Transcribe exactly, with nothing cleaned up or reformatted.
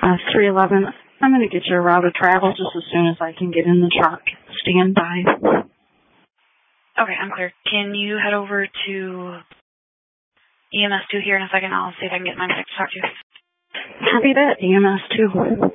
Uh, three eleven. I'm going to get your route of travel just as soon as I can get in the truck. Stand by. Okay, I'm clear. Can you head over to E M S two here in a second? I'll see if I can get my medic to talk to you. Copy that, E M S two.